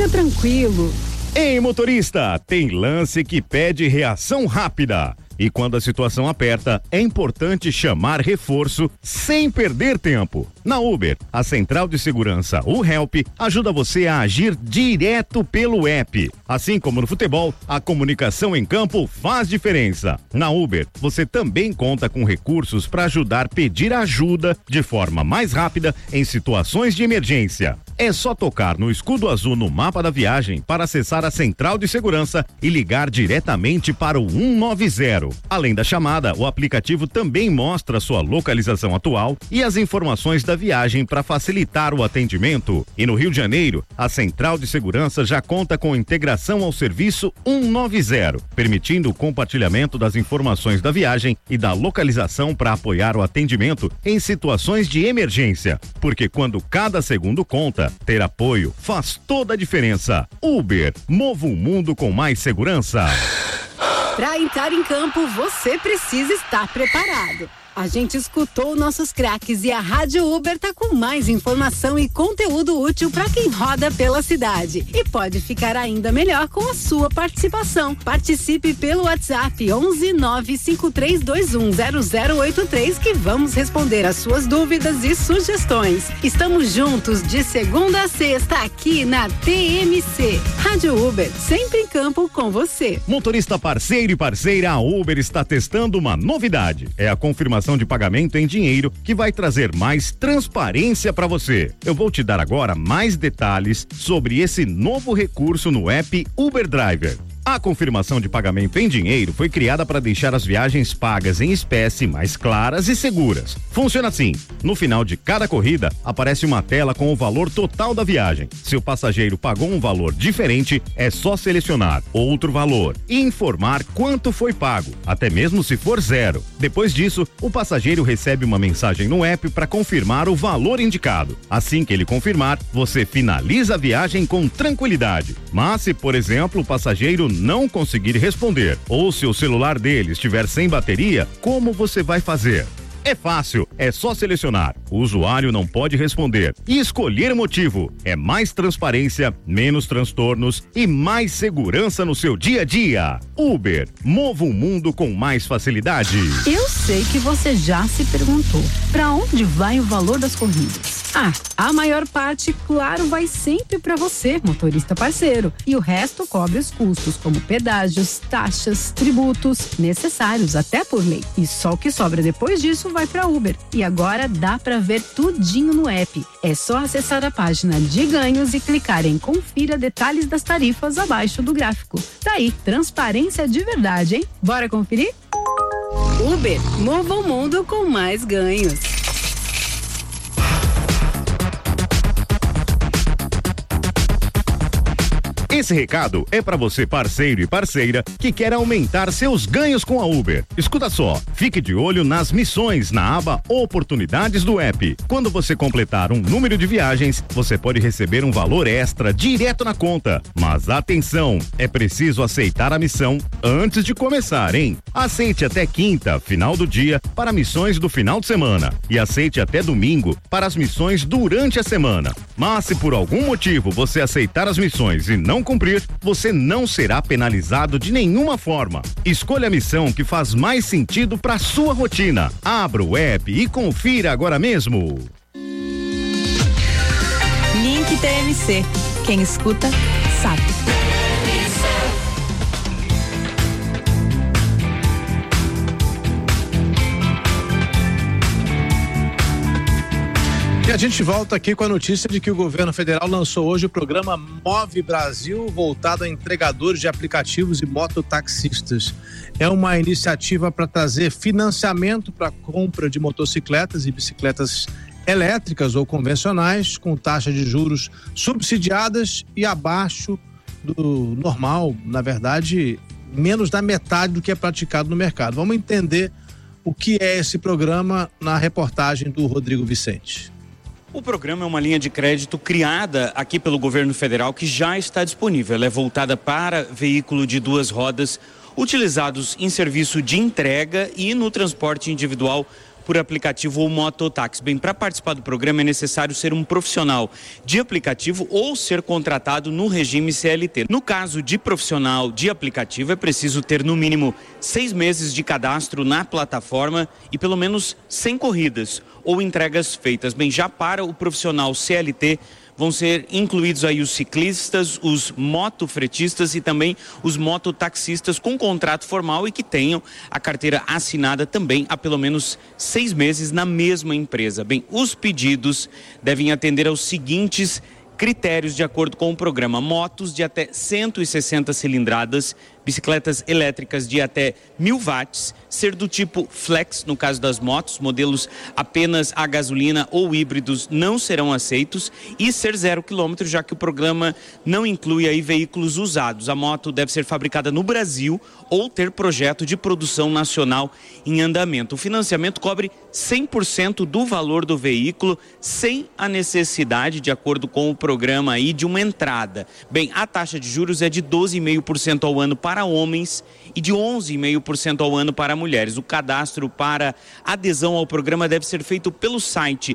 Fica tranquilo. Ei, motorista, tem lance que pede reação rápida. E quando a situação aperta, é importante chamar reforço sem perder tempo. Na Uber, a central de segurança, o Help, ajuda você a agir direto pelo app. Assim como no futebol, a comunicação em campo faz diferença. Na Uber, você também conta com recursos para ajudar a pedir ajuda de forma mais rápida em situações de emergência. É só tocar no escudo azul no mapa da viagem para acessar a central de segurança e ligar diretamente para o 190. Além da chamada, o aplicativo também mostra sua localização atual e as informações da viagem para facilitar o atendimento. E no Rio de Janeiro, a central de segurança já conta com integração ao serviço 190, permitindo o compartilhamento das informações da viagem e da localização para apoiar o atendimento em situações de emergência. Porque quando cada segundo conta, ter apoio faz toda a diferença. Uber, mova o mundo com mais segurança. Para entrar em campo, você precisa estar preparado. A gente escutou nossos craques e a Rádio Uber tá com mais informação e conteúdo útil para quem roda pela cidade. E pode ficar ainda melhor com a sua participação. Participe pelo WhatsApp 11953210083 que vamos responder as suas dúvidas e sugestões. Estamos juntos de segunda a sexta aqui na TMC. Rádio Uber, sempre em campo com você. Motorista parceiro e parceira, a Uber está testando uma novidade. É a confirmação de pagamento em dinheiro que vai trazer mais transparência para você. Eu vou te dar agora mais detalhes sobre esse novo recurso no app Uber Driver. A confirmação de pagamento em dinheiro foi criada para deixar as viagens pagas em espécie mais claras e seguras. Funciona assim: no final de cada corrida, aparece uma tela com o valor total da viagem. Se o passageiro pagou um valor diferente, é só selecionar outro valor e informar quanto foi pago, até mesmo se for zero. Depois disso, o passageiro recebe uma mensagem no app para confirmar o valor indicado. Assim que ele confirmar, você finaliza a viagem com tranquilidade. Mas se, por exemplo, o passageiro não conseguir responder ou se o celular dele estiver sem bateria, como você vai fazer? É fácil, é só selecionar. O usuário não pode responder e escolher o motivo. É mais transparência, menos transtornos e mais segurança no seu dia a dia. Uber, mova o mundo com mais facilidade. Eu sei que você já se perguntou, para onde vai o valor das corridas? A maior parte, claro, vai sempre para você, motorista parceiro. E o resto cobre os custos, como pedágios, taxas, tributos, necessários até por lei. E só o que sobra depois disso vai para Uber. E agora dá para ver tudinho no app. É só acessar a página de ganhos e clicar em confira detalhes das tarifas abaixo do gráfico. Daí, transparência de verdade, hein? Bora conferir? Uber, mova o mundo com mais ganhos. Esse recado é para você, parceiro e parceira, que quer aumentar seus ganhos com a Uber. Escuta só, fique de olho nas missões na aba Oportunidades do app. Quando você completar um número de viagens, você pode receber um valor extra direto na conta. Mas atenção, é preciso aceitar a missão antes de começar, hein? Aceite até quinta, final do dia, para missões do final de semana. E aceite até domingo para as missões durante a semana. Mas se por algum motivo você aceitar as missões e não cumprir, você não será penalizado de nenhuma forma. Escolha a missão que faz mais sentido para sua rotina. Abra o app e confira agora mesmo. Link TMC. Quem escuta, sabe. E a gente volta aqui com a notícia de que o governo federal lançou hoje o programa Move Brasil, voltado a entregadores de aplicativos e mototaxistas. É uma iniciativa para trazer financiamento para a compra de motocicletas e bicicletas elétricas ou convencionais, com taxa de juros subsidiadas e abaixo do normal, na verdade, menos da metade do que é praticado no mercado. Vamos entender o que é esse programa na reportagem do Rodrigo Vicente. O programa é uma linha de crédito criada aqui pelo governo federal que já está disponível. Ela é voltada para veículo de duas rodas utilizados em serviço de entrega e no transporte individual por aplicativo ou mototáxi. Bem, para participar do programa é necessário ser um profissional de aplicativo ou ser contratado no regime CLT. No caso de profissional de aplicativo, é preciso ter no mínimo 6 meses de cadastro na plataforma e pelo menos 100 corridas ou entregas feitas. Bem, já para o profissional CLT, vão ser incluídos aí os ciclistas, os motofretistas e também os mototaxistas com contrato formal e que tenham a carteira assinada também há pelo menos 6 meses na mesma empresa. Bem, os pedidos devem atender aos seguintes critérios de acordo com o programa: motos de até 160 cilindradas, bicicletas elétricas de até 1000 watts, ser do tipo flex, no caso das motos, modelos apenas a gasolina ou híbridos não serão aceitos, e ser 0 km, já que o programa não inclui aí veículos usados. A moto deve ser fabricada no Brasil ou ter projeto de produção nacional em andamento. O financiamento cobre 100% do valor do veículo, sem a necessidade, de acordo com o programa aí, de uma entrada. Bem, a taxa de juros é de 12,5% ao ano para homens e de 11,5% ao ano para mulheres. O cadastro para adesão ao programa deve ser feito pelo site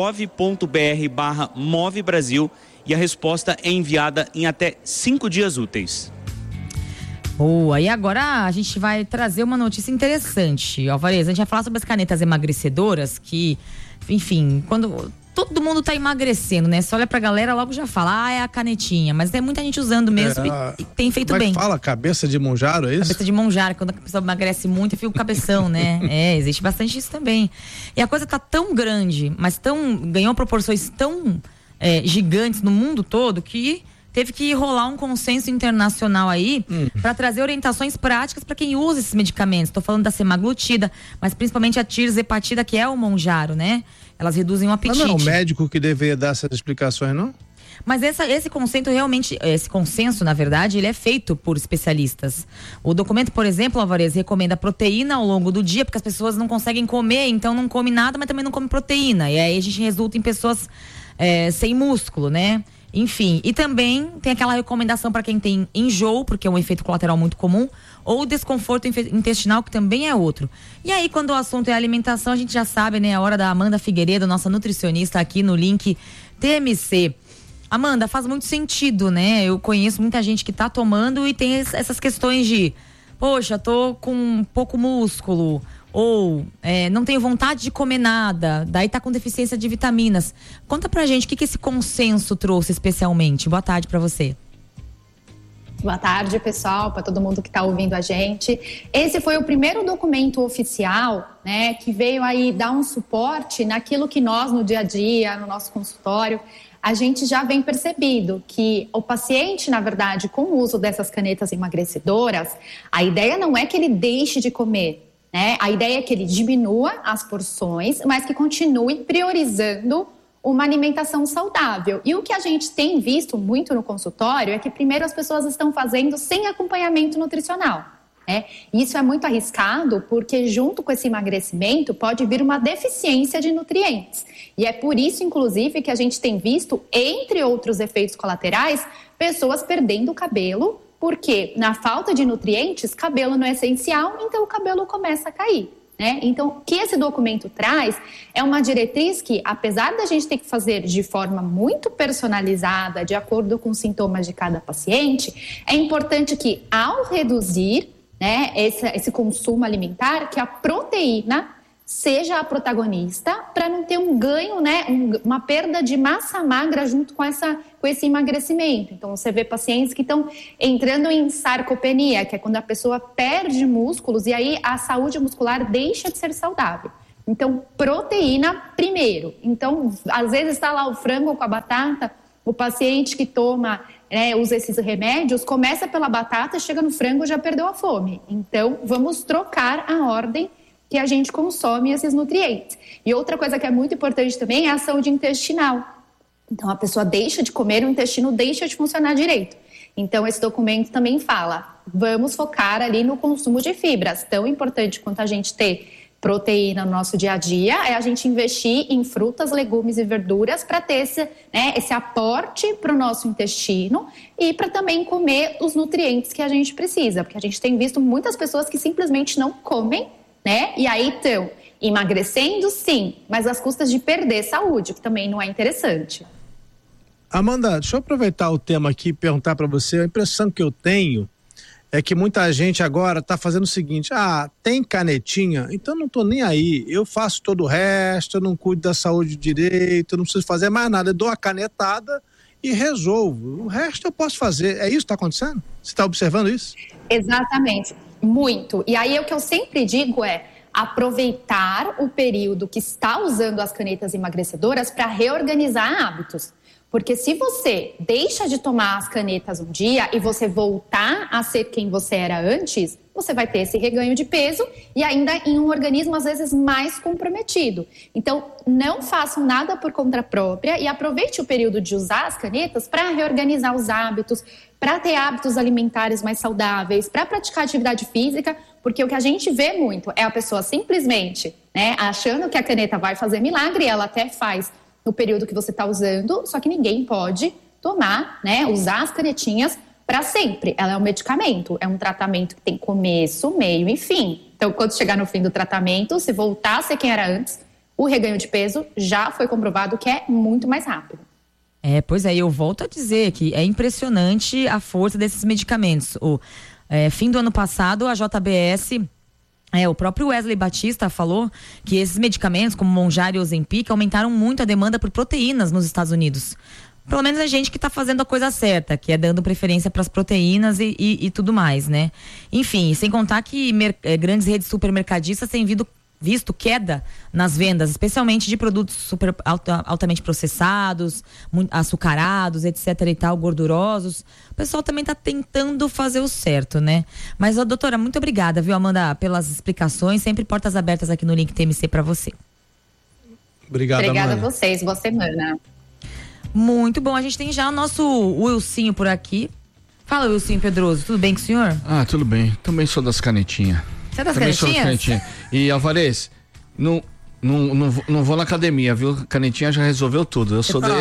gov.br/movebrasil e a resposta é enviada em até 5 dias úteis. Boa, e agora a gente vai trazer uma notícia interessante, Alvarez. A gente vai falar sobre as canetas emagrecedoras que, enfim, quando todo mundo tá emagrecendo, né? Você olha pra galera, logo já fala, é a canetinha. Mas tem muita gente usando mesmo e tem feito bem. Fala, cabeça de monjaro, é isso? Cabeça de monjaro, quando a pessoa emagrece muito, fica o cabeção, né? Existe bastante isso também. E a coisa tá tão grande, mas ganhou proporções tão gigantes no mundo todo que teve que rolar um consenso internacional aí para trazer orientações práticas para quem usa esses medicamentos. Estou falando da semaglutida, mas principalmente a tirzepatida, que é o monjaro, né? Elas reduzem o apetite. Mas não é o médico que deveria dar essas explicações, não? Mas esse consenso, na verdade, ele é feito por especialistas. O documento, por exemplo, Alvarez, recomenda proteína ao longo do dia, porque as pessoas não conseguem comer, então não come nada, mas também não come proteína. E aí a gente resulta em pessoas sem músculo, né? Enfim, e também tem aquela recomendação para quem tem enjoo, porque é um efeito colateral muito comum, ou desconforto intestinal, que também é outro. E aí, quando o assunto é alimentação, a gente já sabe, né? A hora da Amanda Figueiredo, nossa nutricionista aqui no link TMC. Amanda, faz muito sentido, né? Eu conheço muita gente que tá tomando e tem essas questões de, poxa, tô com pouco músculo, ou não tenho vontade de comer nada, daí tá com deficiência de vitaminas. Conta pra gente o que esse consenso trouxe especialmente. Boa tarde pra você. Boa tarde, pessoal, para todo mundo que está ouvindo a gente. Esse foi o primeiro documento oficial, né, que veio aí dar um suporte naquilo que nós, no dia a dia, no nosso consultório, a gente já vem percebido que o paciente, na verdade, com o uso dessas canetas emagrecedoras, a ideia não é que ele deixe de comer, né? A ideia é que ele diminua as porções, mas que continue priorizando uma alimentação saudável. E o que a gente tem visto muito no consultório é que primeiro as pessoas estão fazendo sem acompanhamento nutricional, né? Isso é muito arriscado porque junto com esse emagrecimento pode vir uma deficiência de nutrientes. E é por isso, inclusive, que a gente tem visto, entre outros efeitos colaterais, pessoas perdendo o cabelo, porque na falta de nutrientes, cabelo não é essencial, então o cabelo começa a cair. Então, o que esse documento traz é uma diretriz que, apesar da gente ter que fazer de forma muito personalizada, de acordo com os sintomas de cada paciente, é importante que, ao reduzir, né, esse consumo alimentar, que a proteína seja a protagonista, para não ter um ganho, né, uma perda de massa magra junto com esse emagrecimento. Então, você vê pacientes que estão entrando em sarcopenia, que é quando a pessoa perde músculos e aí a saúde muscular deixa de ser saudável. Então, proteína primeiro. Então, às vezes está lá o frango com a batata, o paciente que toma, usa esses remédios, começa pela batata, chega no frango e já perdeu a fome. Então, vamos trocar a ordem que a gente consome esses nutrientes. E outra coisa que é muito importante também é a saúde intestinal. Então, a pessoa deixa de comer, o intestino deixa de funcionar direito. Então, esse documento também fala, vamos focar ali no consumo de fibras. Tão importante quanto a gente ter proteína no nosso dia a dia, é a gente investir em frutas, legumes e verduras para ter esse aporte para o nosso intestino e para também comer os nutrientes que a gente precisa. Porque a gente tem visto muitas pessoas que simplesmente não comem, né? E aí estão Emagrecendo, sim, mas às custas de perder saúde, que também não é interessante. Amanda, deixa eu aproveitar o tema aqui e perguntar para você. A impressão que eu tenho é que muita gente agora está fazendo o seguinte: tem canetinha, então não tô nem aí, eu faço todo o resto, eu não cuido da saúde direito, eu não preciso fazer mais nada, eu dou a canetada e resolvo. O resto eu posso fazer. É isso que está acontecendo? Você está observando isso? Exatamente, muito. E aí o que eu sempre digo é aproveitar o período que está usando as canetas emagrecedoras para reorganizar hábitos. Porque se você deixa de tomar as canetas um dia e você voltar a ser quem você era antes, você vai ter esse reganho de peso e ainda em um organismo às vezes mais comprometido. Então, não façam nada por conta própria e aproveite o período de usar as canetas para reorganizar os hábitos, para ter hábitos alimentares mais saudáveis, para praticar atividade física, porque o que a gente vê muito é a pessoa simplesmente, achando que a caneta vai fazer milagre, ela até faz no período que você está usando, só que ninguém pode tomar, usar as canetinhas para sempre. Ela é um medicamento, é um tratamento que tem começo, meio e fim. Então, quando chegar no fim do tratamento, se voltar a ser quem era antes, o reganho de peso já foi comprovado que é muito mais rápido. Pois é, eu volto a dizer que é impressionante a força desses medicamentos. Fim do ano passado, a JBS... o próprio Wesley Batista falou que esses medicamentos, como Mounjaro e Ozempic, aumentaram muito a demanda por proteínas nos Estados Unidos. Pelo menos a gente que está fazendo a coisa certa, que é dando preferência para as proteínas e tudo mais, né? Enfim, sem contar que grandes redes supermercadistas têm visto queda nas vendas, especialmente de produtos altamente processados, açucarados, etc e tal, gordurosos. O pessoal também está tentando fazer o certo, né? Mas, doutora, muito obrigada, viu, Amanda, pelas explicações. Sempre portas abertas aqui no Link TMC para você. Obrigada, Amanda. Amanda. A vocês, boa semana. Muito bom, a gente tem já o nosso Wilsinho por aqui. Fala, Wilsinho Pedroso, tudo bem com o senhor? Tudo bem, também sou das canetinhas. Você é das canetinhas? E, Alvarez, não vou na academia, viu? Canetinha já resolveu tudo. Eu sou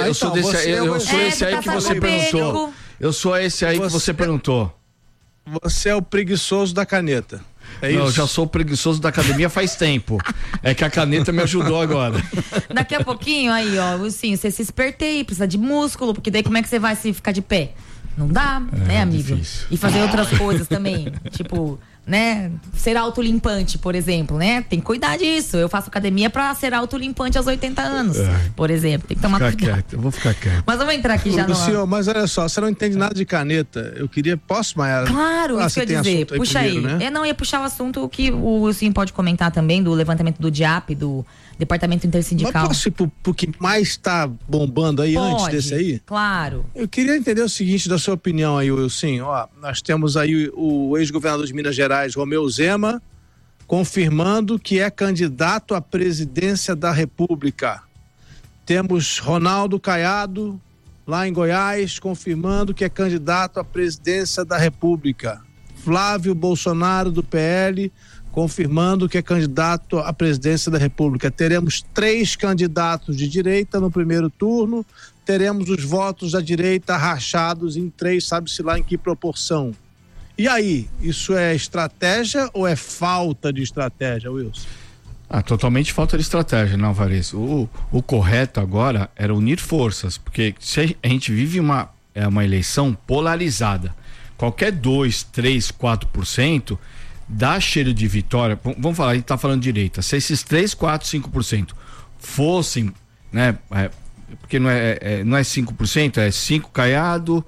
esse aí que você perguntou. Eu sou esse aí que você perguntou. Você é o preguiçoso da caneta. É isso? Eu já sou preguiçoso da academia faz tempo. É que a caneta me ajudou agora. Daqui a pouquinho, aí, Wilsinho, você se espertei, precisa de músculo, porque daí como é que você vai se ficar de pé? Não dá, né, amigo? Difícil. E fazer outras coisas também, tipo... ser autolimpante, por exemplo, Tem que cuidar disso. Eu faço academia pra ser autolimpante aos 80 anos, por exemplo. Tem que tomar cuidado. Eu vou ficar quieto. Mas vamos entrar aqui já no... Senhor, mas olha só, você não entende nada de caneta. Eu queria... Posso, Mayara? Claro, isso que eu ia dizer. Puxa aí. Né? Eu não ia puxar o assunto que o Wilson pode comentar também, do levantamento do DIAP, do Departamento Intersindical. Mas posso ir pro que mais tá bombando aí antes desse aí? Claro. Eu queria entender o seguinte, da sua opinião aí, Wilson. Nós temos aí o ex-governador de Minas Gerais, Romeu Zema, confirmando que é candidato à presidência da República. Temos Ronaldo Caiado, lá em Goiás, confirmando que é candidato à presidência da República. Flávio Bolsonaro, do PL, confirmando que é candidato à presidência da República. Teremos 3 candidatos de direita no primeiro turno, teremos os votos da direita rachados em 3, sabe-se lá em que proporção. E aí, isso é estratégia ou é falta de estratégia, Wilson? Totalmente falta de estratégia, não, Alvarez. O correto agora era unir forças, porque se a gente vive uma eleição polarizada, qualquer 2, 3, 4% dá cheiro de vitória. Vamos falar, a gente tá falando direita. Se esses 3, 4, 5% fossem, porque não é 5%, é 5 Caiado,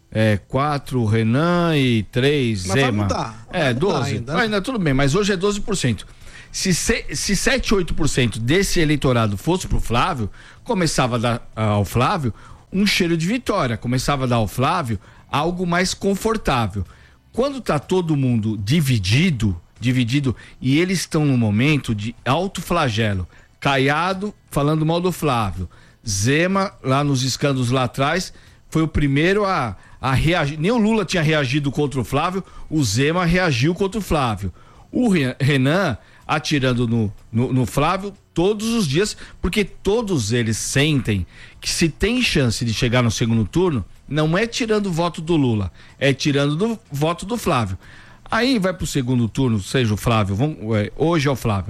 4 Renan e 3 Zema. 12. Ainda tudo bem, mas hoje é 12%. Se 7, 8% desse eleitorado fosse pro Flávio, começava a dar ao Flávio um cheiro de vitória, começava a dar ao Flávio algo mais confortável. Quando tá todo mundo dividido, e eles estão num momento de alto flagelo, Caiado falando mal do Flávio, Zema lá nos escândalos lá atrás foi o primeiro a reagir. Nem o Lula tinha reagido contra o Flávio, o Zema reagiu contra o Flávio. O Renan atirando no Flávio todos os dias, porque todos eles sentem que se tem chance de chegar no segundo turno, não é tirando o voto do Lula, é tirando do voto do Flávio. Aí vai pro segundo turno, seja o Flávio, hoje é o Flávio, né?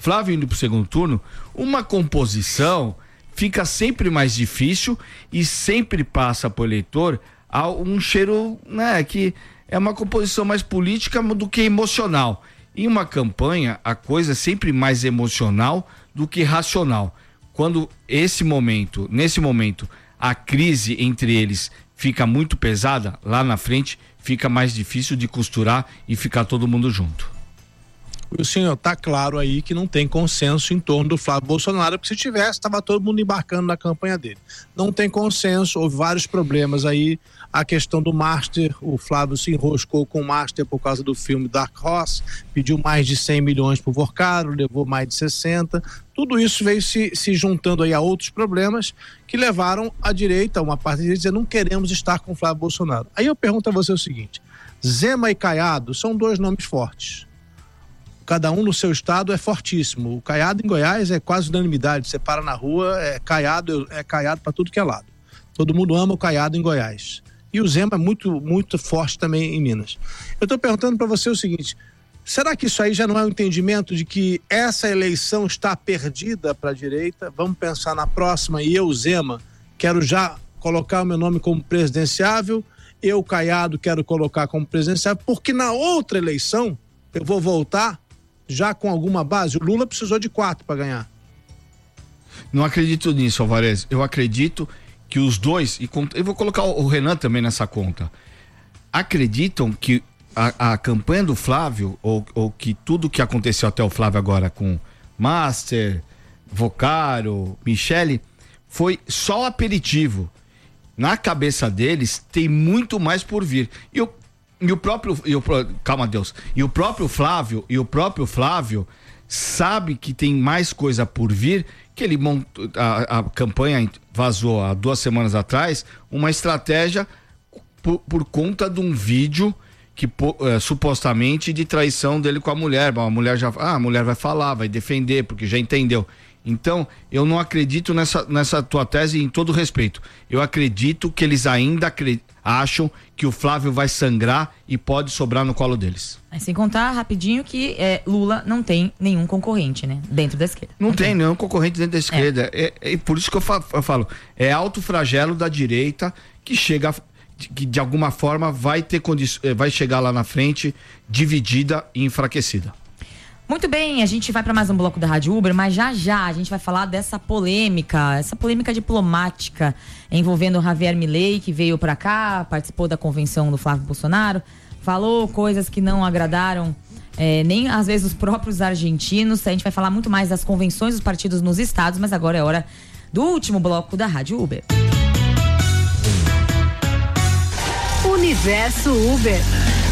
Flávio indo pro segundo turno, uma composição fica sempre mais difícil e sempre passa pro eleitor um cheiro, né, que é uma composição mais política do que emocional. Em uma campanha, a coisa é sempre mais emocional do que racional. Quando nesse momento, a crise entre eles fica muito pesada, lá na frente fica mais difícil de costurar e ficar todo mundo junto. O senhor, tá claro aí que não tem consenso em torno do Flávio Bolsonaro, porque se tivesse, estava todo mundo embarcando na campanha dele. Não tem consenso, houve vários problemas aí. A questão do Master, o Flávio se enroscou com o Master por causa do filme Dark Horse, pediu mais de 100 milhões pro Vorcaro, levou mais de 60. Tudo isso veio se juntando aí a outros problemas que levaram a direita, uma parte da direita, a dizer: não queremos estar com o Flávio Bolsonaro. Aí eu pergunto a você o seguinte: Zema e Caiado são dois nomes fortes. Cada um no seu estado é fortíssimo. O Caiado em Goiás é quase unanimidade. Você para na rua, é Caiado para tudo que é lado. Todo mundo ama o Caiado em Goiás. E o Zema é muito, muito forte também em Minas. Eu estou perguntando para você o seguinte: será que isso aí já não é um entendimento de que essa eleição está perdida para a direita? Vamos pensar na próxima e eu, Zema, quero já colocar o meu nome como presidenciável, eu, Caiado, quero colocar como presidenciável, porque na outra eleição eu vou voltar já com alguma base. O Lula precisou de 4 para ganhar. Não acredito nisso, Alvarez. Eu acredito que os dois, e eu vou colocar o Renan também nessa conta, acreditam que a campanha do Flávio, ou que tudo que aconteceu até o Flávio agora com Master, Vocaro, Michele, foi só aperitivo. Na cabeça deles tem muito mais por vir. E o próprio Flávio sabe que tem mais coisa por vir, que ele montou, a campanha vazou há 2 semanas atrás, uma estratégia por conta de um vídeo que supostamente de traição dele com a mulher. A mulher vai falar, vai defender, porque já entendeu. Então, eu não acredito nessa tua tese, em todo respeito. Eu acredito que eles ainda acham que o Flávio vai sangrar e pode sobrar no colo deles. Sem contar, rapidinho, que Lula não tem nenhum concorrente, né? Dentro da esquerda. Não tem nenhum concorrente dentro da esquerda. É por isso que eu falo, é alto flagelo da direita que chega, que de alguma forma vai chegar lá na frente dividida e enfraquecida. Muito bem, a gente vai para mais um bloco da Rádio Uber, mas já a gente vai falar dessa polêmica diplomática envolvendo o Javier Milei, que veio para cá, participou da convenção do Flávio Bolsonaro, falou coisas que não agradaram nem às vezes os próprios argentinos. A gente vai falar muito mais das convenções dos partidos nos estados, mas agora é hora do último bloco da Rádio Uber. Universo Uber.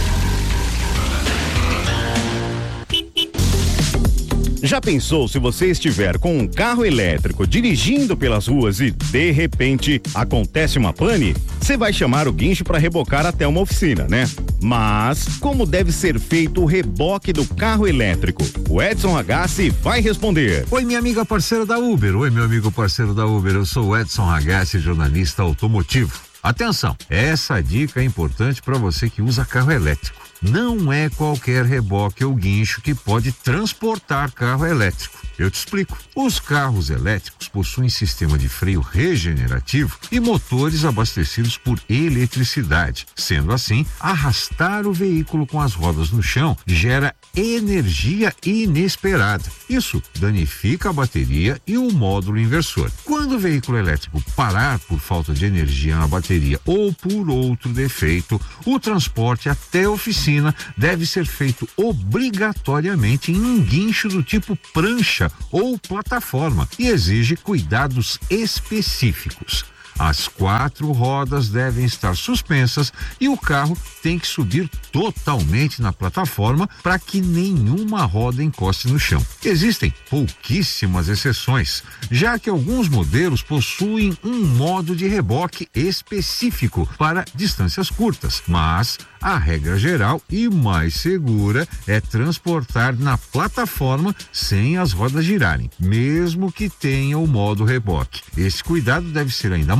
Já pensou se você estiver com um carro elétrico dirigindo pelas ruas e, de repente, acontece uma pane? Você vai chamar o guincho para rebocar até uma oficina, né? Mas como deve ser feito o reboque do carro elétrico? O Edson Ragazzi vai responder. Oi, minha amiga parceira da Uber. Oi, meu amigo parceiro da Uber. Eu sou o Edson Ragazzi, jornalista automotivo. Atenção, essa dica é importante para você que usa carro elétrico. Não é qualquer reboque ou guincho que pode transportar carro elétrico. Eu te explico. Os carros elétricos possuem sistema de freio regenerativo e motores abastecidos por eletricidade. Sendo assim, arrastar o veículo com as rodas no chão gera energia inesperada. Isso danifica a bateria e o módulo inversor. Quando o veículo elétrico parar por falta de energia na bateria ou por outro defeito, o transporte até a oficina deve ser feito obrigatoriamente em um guincho do tipo prancha ou plataforma e exige cuidados específicos. As 4 rodas devem estar suspensas e o carro tem que subir totalmente na plataforma para que nenhuma roda encoste no chão. Existem pouquíssimas exceções, já que alguns modelos possuem um modo de reboque específico para distâncias curtas, mas a regra geral e mais segura é transportar na plataforma sem as rodas girarem, mesmo que tenha o modo reboque. Esse cuidado deve ser ainda maior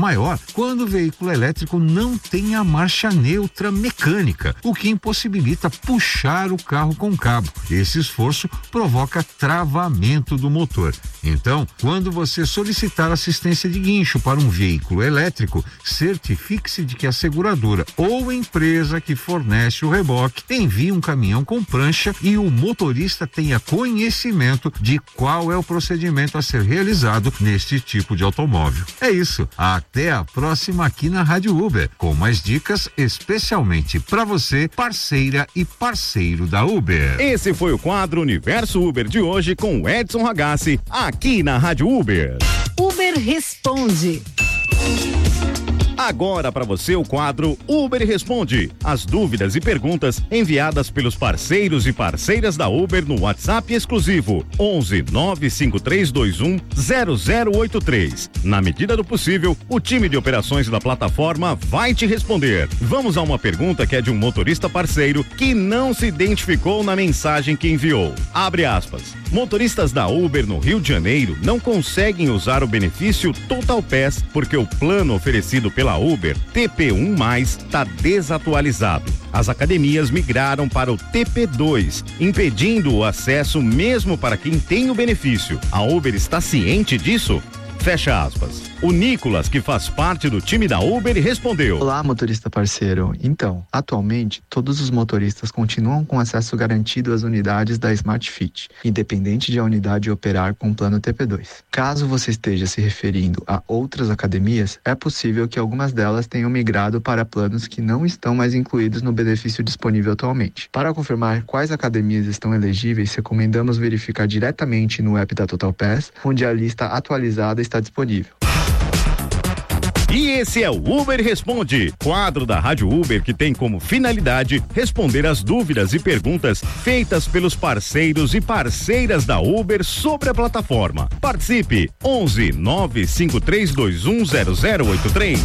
maior quando o veículo elétrico não tem a marcha neutra mecânica, o que impossibilita puxar o carro com cabo. Esse esforço provoca travamento do motor. Então, quando você solicitar assistência de guincho para um veículo elétrico, certifique-se de que a seguradora ou empresa que fornece o reboque envie um caminhão com prancha e o motorista tenha conhecimento de qual é o procedimento a ser realizado neste tipo de automóvel. É isso. Até a próxima aqui na Rádio Uber, com mais dicas especialmente para você, parceira e parceiro da Uber. Esse foi o quadro Universo Uber de hoje com o Edson Ragazzi, aqui na Rádio Uber. Uber Responde. Agora para você o quadro Uber Responde. As dúvidas e perguntas enviadas pelos parceiros e parceiras da Uber no WhatsApp exclusivo 11 95321 0083. Na medida do possível, o time de operações da plataforma vai te responder. Vamos a uma pergunta que é de um motorista parceiro que não se identificou na mensagem que enviou. Abre aspas. Motoristas da Uber no Rio de Janeiro não conseguem usar o benefício Total Pass porque o plano oferecido pela Uber, TP1+, está desatualizado. As academias migraram para o TP2, impedindo o acesso mesmo para quem tem o benefício. A Uber está ciente disso? Fecha aspas. O Nicolas, que faz parte do time da Uber, respondeu: Olá, motorista parceiro. Então, atualmente, todos os motoristas continuam com acesso garantido às unidades da Smart Fit, independente de a unidade operar com o plano TP2. Caso você esteja se referindo a outras academias, é possível que algumas delas tenham migrado para planos que não estão mais incluídos no benefício disponível atualmente. Para confirmar quais academias estão elegíveis, recomendamos verificar diretamente no app da Total Pass, onde a lista atualizada está disponível. E esse é o Uber Responde, quadro da Rádio Uber que tem como finalidade responder as dúvidas e perguntas feitas pelos parceiros e parceiras da Uber sobre a plataforma. Participe! 11 95321 0083.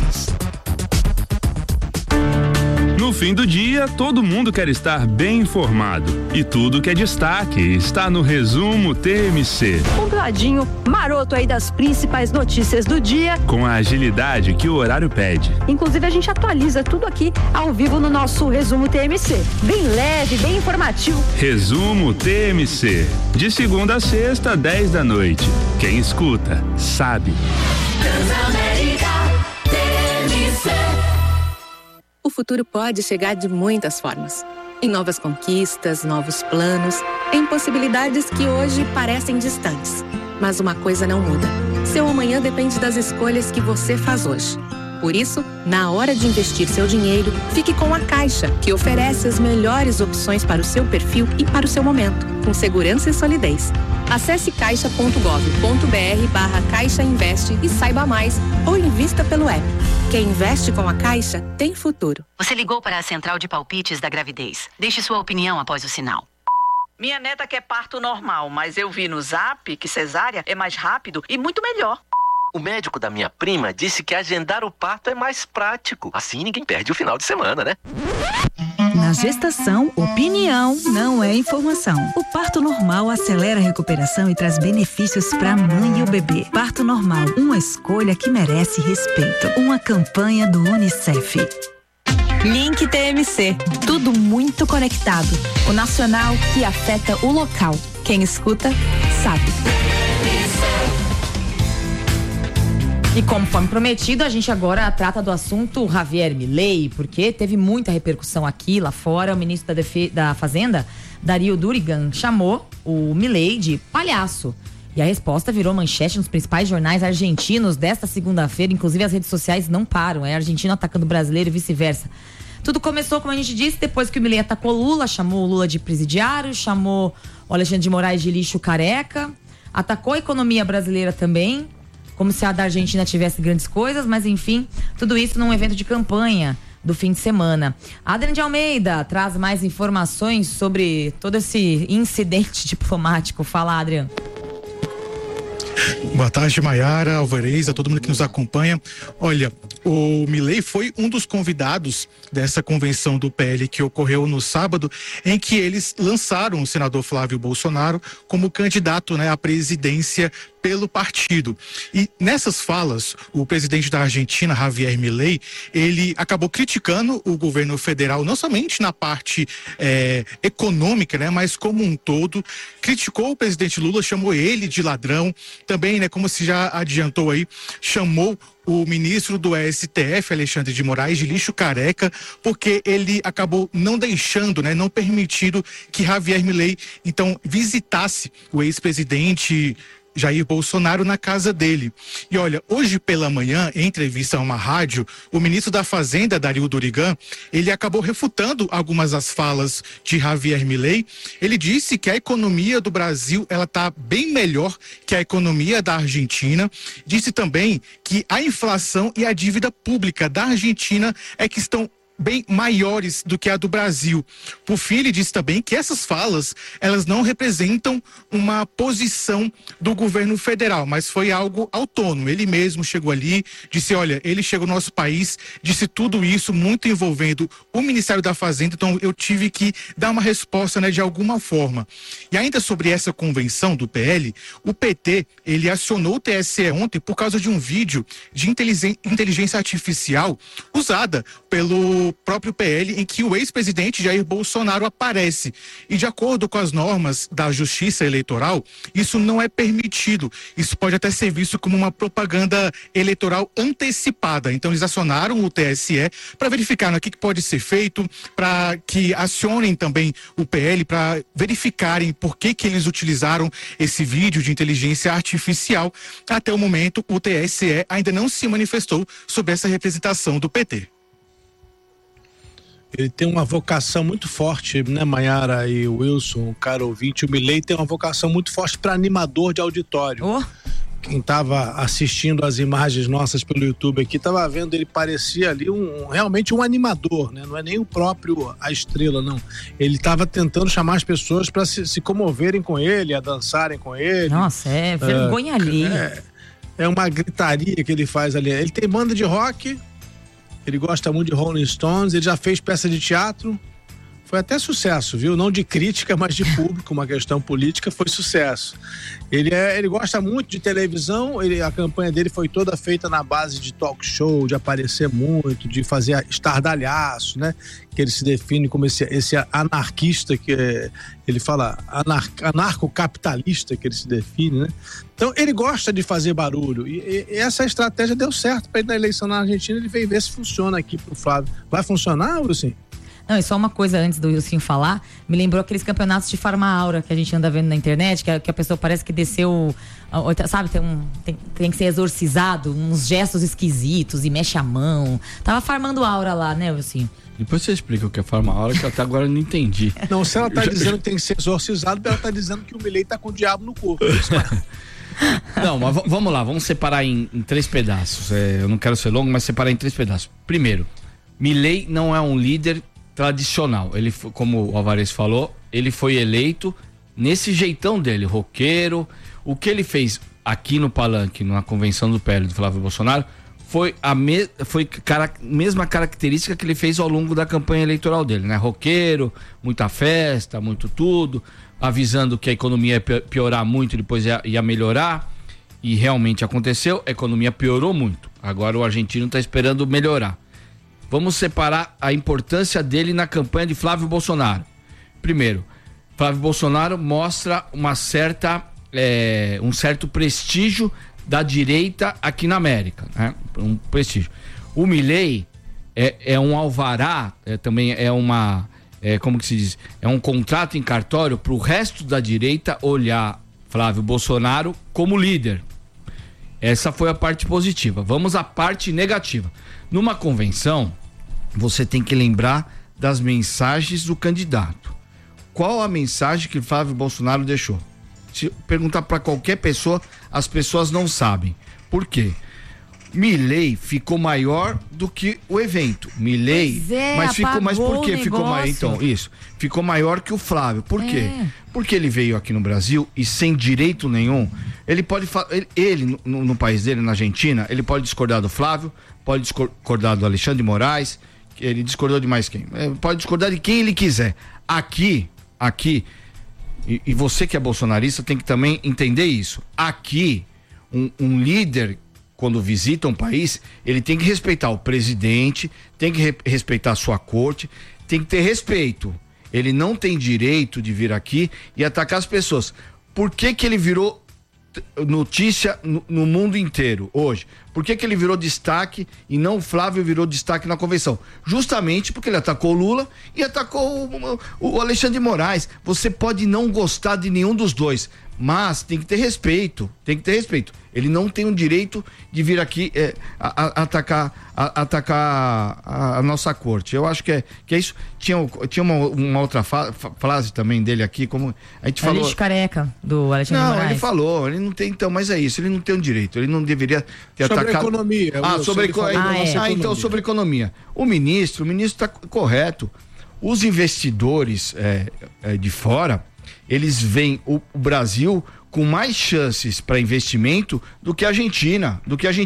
No fim do dia, todo mundo quer estar bem informado. E tudo que é destaque está no Resumo TMC. Compradinho maroto aí das principais notícias do dia. Com a agilidade que o horário pede. Inclusive, a gente atualiza tudo aqui ao vivo no nosso Resumo TMC. Bem leve, bem informativo. Resumo TMC. De segunda a sexta, 10 da noite. Quem escuta, sabe. Transamérica TMC. O futuro pode chegar de muitas formas. Em novas conquistas, novos planos, em possibilidades que hoje parecem distantes. Mas uma coisa não muda. Seu amanhã depende das escolhas que você faz hoje. Por isso, na hora de investir seu dinheiro, fique com a Caixa, que oferece as melhores opções para o seu perfil e para o seu momento, com segurança e solidez. Acesse caixa.gov.br/Caixa Investe e saiba mais, ou invista pelo app. Quem investe com a Caixa tem futuro. Você ligou para a Central de Palpites da Gravidez. Deixe sua opinião após o sinal. Minha neta quer parto normal, mas eu vi no Zap que cesárea é mais rápido e muito melhor. O médico da minha prima disse que agendar o parto é mais prático. Assim ninguém perde o final de semana, né? Na gestação, opinião não é informação. O parto normal acelera a recuperação e traz benefícios para a mãe e o bebê. Parto normal, uma escolha que merece respeito. Uma campanha do UNICEF. Link TMC. Tudo muito conectado. O nacional que afeta o local. Quem escuta, sabe. E conforme prometido, a gente agora trata do assunto Javier Milei, porque teve muita repercussão aqui, lá fora. O ministro da Fazenda, Dario Durigan, chamou o Milei de palhaço. E a resposta virou manchete nos principais jornais argentinos desta segunda-feira. Inclusive as redes sociais não param, é argentino atacando brasileiro e vice-versa. Tudo começou, como a gente disse, depois que o Milei atacou Lula, chamou o Lula de presidiário, chamou o Alexandre de Moraes de lixo careca, atacou a economia brasileira também, como se a da Argentina tivesse grandes coisas, mas enfim, tudo isso num evento de campanha do fim de semana. Adrian de Almeida traz mais informações sobre todo esse incidente diplomático. Fala, Adrian. Boa tarde, Maiara, Alvarez, a todo mundo que nos acompanha. Olha, o Milei foi um dos convidados dessa convenção do PL que ocorreu no sábado, em que eles lançaram o senador Flávio Bolsonaro como candidato, né, à presidência pelo partido. E nessas falas, o presidente da Argentina, Javier Milei, ele acabou criticando o governo federal, não somente na parte econômica, né, mas como um todo. Criticou o presidente Lula, chamou ele de ladrão, também, né, como se já adiantou aí, chamou o ministro do STF, Alexandre de Moraes, de lixo careca, porque ele acabou não deixando, né, não permitindo que Javier Milei, então, visitasse o ex-presidente Jair Bolsonaro na casa dele. E olha, hoje pela manhã, em entrevista a uma rádio, o ministro da Fazenda, Dario Dorigan, ele acabou refutando algumas das falas de Javier Milei. Ele disse que a economia do Brasil, ela está bem melhor que a economia da Argentina. Disse também que a inflação e a dívida pública da Argentina é que estão bem maiores do que a do Brasil. Por fim, ele disse também que essas falas, elas não representam uma posição do governo federal, mas foi algo autônomo. Ele mesmo chegou ali, disse, olha, ele chegou no nosso país, disse tudo isso muito envolvendo o Ministério da Fazenda, então eu tive que dar uma resposta, né, de alguma forma. E ainda sobre essa convenção do PL, o PT, ele acionou o TSE ontem por causa de um vídeo de inteligência artificial usada pelo próprio PL, em que o ex-presidente Jair Bolsonaro aparece. E de acordo com as normas da Justiça Eleitoral, isso não é permitido. Isso pode até ser visto como uma propaganda eleitoral antecipada. Então eles acionaram o TSE para verificar, né, o que pode ser feito, para que acionem também o PL para verificarem por que eles utilizaram esse vídeo de inteligência artificial. Até o momento, o TSE ainda não se manifestou sobre essa representação do PT. Ele tem uma vocação muito forte, né, Maiara e Wilson, o caro ouvinte. O Milei tem uma vocação muito forte para animador de auditório. Quem estava assistindo as imagens nossas pelo YouTube aqui, estava vendo, ele parecia ali realmente um animador, né? Não é nem o próprio a estrela, não. Ele estava tentando chamar as pessoas para se comoverem com ele, a dançarem com ele. Nossa, é vergonha alheia. É uma gritaria que ele faz ali. Ele tem banda de rock. Ele gosta muito de Rolling Stones, ele já fez peça de teatro, foi até sucesso, viu? Não de crítica, mas de público, uma questão política, foi sucesso. Ele gosta muito de televisão, a campanha dele foi toda feita na base de talk show, de aparecer muito, de fazer estardalhaço, né? Que ele se define como esse anarquista, que ele fala anarcocapitalista, que ele se define, né? Então ele gosta de fazer barulho e essa estratégia deu certo para ele na eleição na Argentina. Ele veio ver se funciona aqui pro Flávio. Vai funcionar, Wilson? Não, e só uma coisa antes do Wilson falar, me lembrou aqueles campeonatos de farma-aura que a gente anda vendo na internet, que a pessoa parece que desceu, sabe, tem que ser exorcizado, uns gestos esquisitos e mexe a mão. Tava farmando aura lá, né, Wilson? Depois você explica o que é farma-aura, que até agora eu não entendi. Não, se ela tá dizendo que tem que ser exorcizado, ela tá dizendo que o Milei tá com o diabo no corpo. Não, mas vamos lá, vamos separar em 3 pedaços. Eu não quero ser longo, mas separar em 3 pedaços. Primeiro, Milei não é um líder tradicional. Ele, como o Alvarez falou, ele foi eleito nesse jeitão dele, roqueiro. O que ele fez aqui no Palanque, na convenção do PL do Flávio Bolsonaro, foi a mesma característica que ele fez ao longo da campanha eleitoral dele, né? Roqueiro, muita festa, muito tudo, avisando que a economia ia piorar muito e depois ia melhorar. E realmente aconteceu, a economia piorou muito. Agora o argentino está esperando melhorar. Vamos separar a importância dele na campanha de Flávio Bolsonaro. Primeiro, Flávio Bolsonaro mostra um certo prestígio da direita aqui na América, né? Um prestígio. O Milei é um alvará, também é uma, como que se diz? É um contrato em cartório para o resto da direita olhar Flávio Bolsonaro como líder. Essa foi a parte positiva. Vamos à parte negativa. Numa convenção, você tem que lembrar das mensagens do candidato. Qual a mensagem que Flávio Bolsonaro deixou? Se perguntar para qualquer pessoa, as pessoas não sabem. Por quê? Milei ficou maior do que o evento. Milei, mas por que ficou maior? Então, isso. Ficou maior que o Flávio. Por quê? Porque ele veio aqui no Brasil e sem direito nenhum, ele pode ele no país dele, na Argentina, ele pode discordar do Flávio, pode discordar do Alexandre de Moraes, ele discordou de mais quem? Pode discordar de quem ele quiser. Aqui, e você que é bolsonarista tem que também entender isso. Aqui, um líder, quando visita um país, ele tem que respeitar o presidente, tem que respeitar a sua corte, tem que ter respeito. Ele não tem direito de vir aqui e atacar as pessoas. Por que ele virou notícia no mundo inteiro hoje? Por que ele virou destaque e não o Flávio virou destaque na convenção? Justamente porque ele atacou o Lula e atacou o Alexandre de Moraes. Você pode não gostar de nenhum dos dois, mas tem que ter respeito, Ele não tem o direito de vir aqui atacar a nossa corte. Eu acho que é isso. Tinha uma outra frase também dele aqui, como a gente falou. Lixo careca do Alexandre de Moraes. Ele falou, ele não tem, então, mas é isso, ele não tem o direito, ele não deveria ter atacado. Sobre economia. Então, sobre economia. O ministro está correto. Os investidores de fora, eles veem o Brasil com mais chances para investimento do que a Argentina.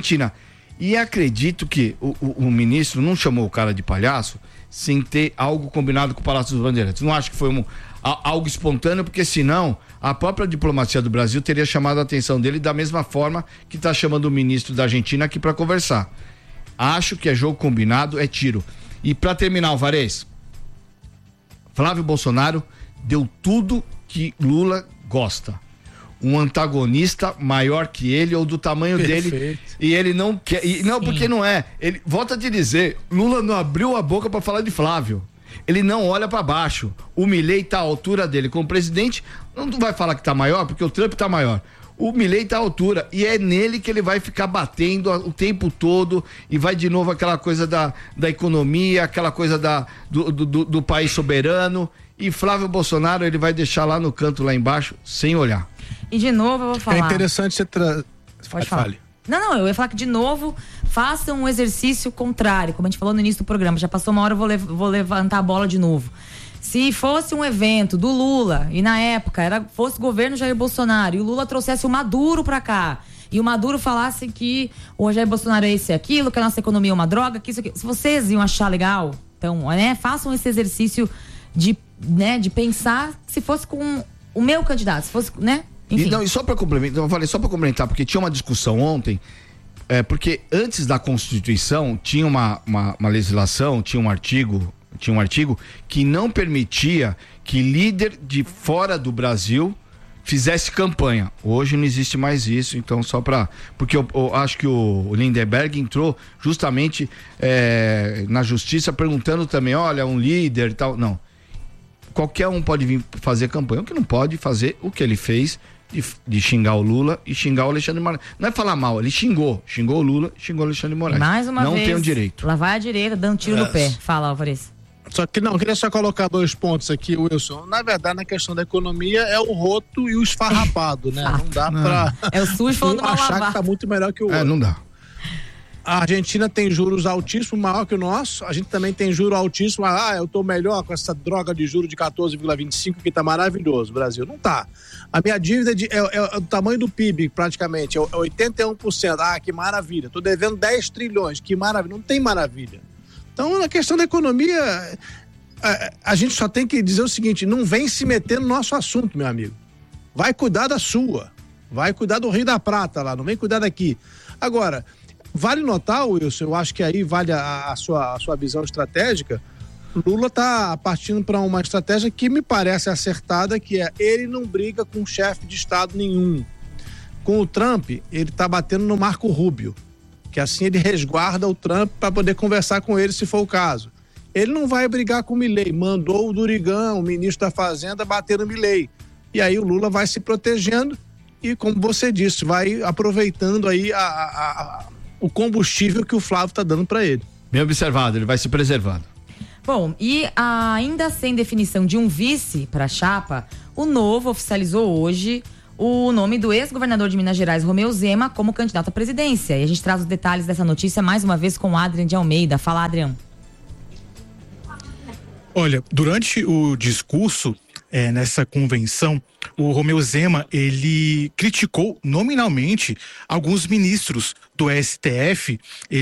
E acredito que o ministro não chamou o cara de palhaço sem ter algo combinado com o Palácio dos Bandeirantes. Não acho que foi algo espontâneo, porque senão a própria diplomacia do Brasil teria chamado a atenção dele da mesma forma que está chamando o ministro da Argentina aqui para conversar. Acho que é jogo combinado, é tiro. E para terminar, Alvarez, Flávio Bolsonaro deu tudo que Lula gosta. Um antagonista maior que ele ou do tamanho dele, e ele não quer, porque não é, ele volta a te dizer, Lula não abriu a boca para falar de Flávio, ele não olha para baixo. O Milei tá à altura dele como presidente, não vai falar que tá maior porque o Trump tá maior. O Milei tá à altura e é nele que ele vai ficar batendo o tempo todo, e vai de novo aquela coisa da economia, aquela coisa do país soberano. E Flávio Bolsonaro, ele vai deixar lá no canto, lá embaixo, sem olhar. E de novo eu vou falar. É interessante você Pode falar. Não, eu ia falar que de novo façam um exercício contrário, como a gente falou no início do programa. Já passou uma hora, eu vou levantar a bola de novo. Se fosse um evento do Lula, e na época fosse o governo Jair Bolsonaro, e o Lula trouxesse o Maduro pra cá, e o Maduro falasse que o Jair Bolsonaro é isso e aquilo, que a nossa economia é uma droga, que isso aqui. Se vocês iam achar legal, então, façam esse exercício de pensar se fosse com o meu candidato, se fosse, enfim. E só para complementar, porque tinha uma discussão ontem, porque antes da Constituição tinha uma legislação, tinha um artigo que não permitia que líder de fora do Brasil fizesse campanha. Hoje não existe mais isso, então porque eu acho que o Lindenberg entrou justamente na justiça perguntando também, olha, um líder e tal, não. Qualquer um pode vir fazer campanha. O que não pode fazer o que ele fez de xingar o Lula e xingar o Alexandre de Moraes. Não é falar mal, ele xingou o Lula, xingou o Alexandre de Moraes. Mais uma vez, não tem o direito. Lá vai a direita dando tiro no pé. Fala, Alvarez. Queria só colocar 2 pontos aqui, Wilson. Na verdade, na questão da economia, é o roto e o esfarrapado, né? Não dá pra... É o sujo falando mal achar que tá muito melhor que o outro. Não dá. A Argentina tem juros altíssimos, maior que o nosso. A gente também tem juro altíssimo. Eu tô melhor com essa droga de juro de 14,25 que tá maravilhoso. Brasil não tá. A minha dívida é o tamanho do PIB, praticamente. É 81%. Que maravilha. Tô devendo 10 trilhões. Que maravilha. Não tem maravilha. Então, na questão da economia, a gente só tem que dizer o seguinte: não vem se meter no nosso assunto, meu amigo. Vai cuidar da sua. Vai cuidar do Rio da Prata lá. Não vem cuidar daqui. Agora, vale notar, Wilson, eu acho que aí vale a sua visão estratégica. Lula está partindo para uma estratégia que me parece acertada, que é ele não briga com chefe de Estado nenhum. Com o Trump, ele está batendo no Marco Rubio, que assim ele resguarda o Trump para poder conversar com ele se for o caso. Ele não vai brigar com o Milei, mandou o Durigão, o ministro da Fazenda, bater no Milei. E aí o Lula vai se protegendo e, como você disse, vai aproveitando aí o combustível que o Flávio está dando para ele. Bem observado, ele vai se preservando. Bom, e ainda sem definição de um vice para a chapa, o Novo oficializou hoje o nome do ex-governador de Minas Gerais, Romeu Zema, como candidato à presidência. E a gente traz os detalhes dessa notícia mais uma vez com o Adrian de Almeida. Fala, Adrian. Olha, durante o discurso nessa convenção, o Romeu Zema, ele criticou nominalmente alguns ministros do STF.